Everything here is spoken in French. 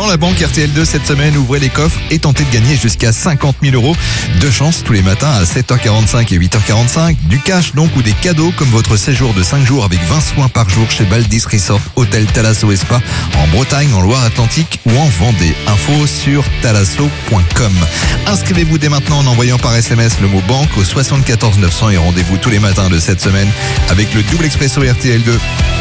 Dans la banque RTL2 cette semaine, ouvrez les coffres et tentez de gagner jusqu'à 50 000 euros. Deux chances tous les matins à 7h45 et 8h45. Du cash donc ou des cadeaux comme votre séjour de 5 jours avec 20 soins par jour chez Baldis Resort Hôtel Thalasso et Spa en Bretagne, en Loire-Atlantique ou en Vendée. Info sur thalasso.com. Inscrivez-vous dès maintenant en envoyant par SMS le mot banque au 74 900 et rendez-vous tous les matins de cette semaine avec le double expresso RTL2.